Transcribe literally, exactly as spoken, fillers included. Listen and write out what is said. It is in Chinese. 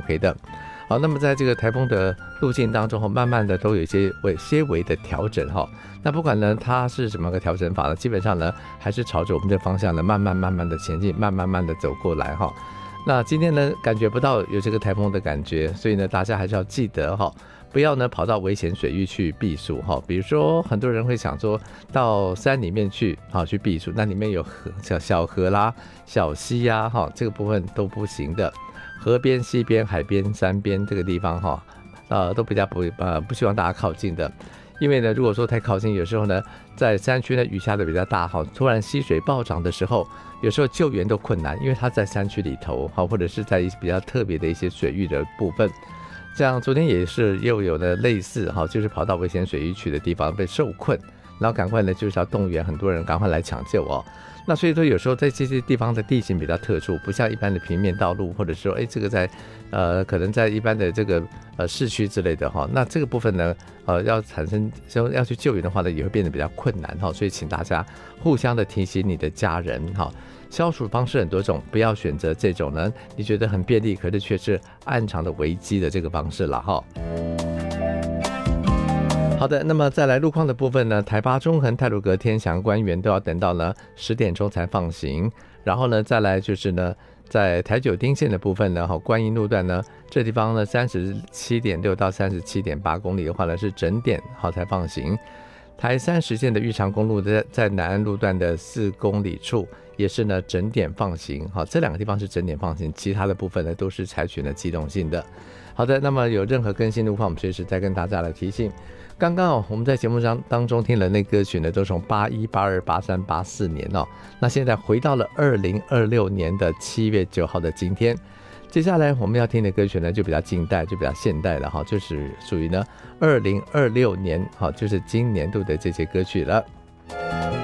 OK 的。好，那么在这个台风的路径当中，慢慢的都有一些微些微的调整哈。那不管呢它是什么个调整法呢，基本上呢还是朝着我们的方向呢慢慢慢慢的前进，慢慢慢的走过来哈。那今天呢感觉不到有这个台风的感觉，所以呢大家还是要记得哈，不要呢跑到危险水域去避暑哈。比如说很多人会想说到山里面去哈去避暑，那里面有河小小河啦、小溪呀哈，这个部分都不行的。河边、溪边、海边、山边这个地方哈，呃，都比较不呃不希望大家靠近的，因为呢，如果说太靠近，有时候呢，在山区呢雨下的比较大哈，突然溪水暴涨的时候，有时候救援都困难，因为它在山区里头哈，或者是在比较特别的一些水域的部分。像昨天也是又有的类似哈，就是跑到危险水域区的地方被受困，然后赶快呢就是要动员很多人赶快来抢救哦。那所以说有时候在这些地方的地形比较特殊，不像一般的平面道路，或者说哎这个在呃可能在一般的这个呃市区之类的哈，那这个部分呢呃要产生要去救援的话呢也会变得比较困难哈，所以请大家互相的提醒你的家人哈。消暑方式很多种，不要选择这种呢你觉得很便利可是却是暗藏的危机的这个方式了哈。好的，那么再来路况的部分呢，台八中横、太鲁阁、天祥、官园都要等到呢十点钟才放行。然后呢，再来就是呢，在台九丁线的部分呢，观音路段呢，这地方呢三十七点六到三十七点八公里的话呢是整点好才放行。台三十线的玉长公路在在南安路段的四公里处也是呢整点放行，好，这两个地方是整点放行，其他的部分呢都是采取了机动性的。好的，那么有任何更新路况，我们随时再跟大家来提醒。刚刚哦，我们在节目上当中听了那歌曲呢，都从八一、八二、八三、八四年哦，那现在回到了二零二六年的七月九号的今天。接下来我们要听的歌曲呢，就比较近代，就比较现代了哈，就是属于呢二零二六年哈，就是今年度的这些歌曲了。